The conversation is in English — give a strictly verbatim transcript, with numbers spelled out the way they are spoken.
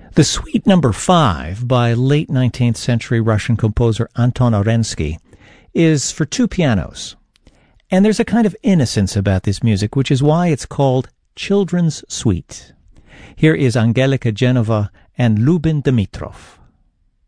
The Suite Number Five by late nineteenth century Russian composer Anton Orensky is for two pianos. And there's a kind of innocence about this music, which is why it's called Children's Suite. Here is Angelika Genova and Lubin Dimitrov.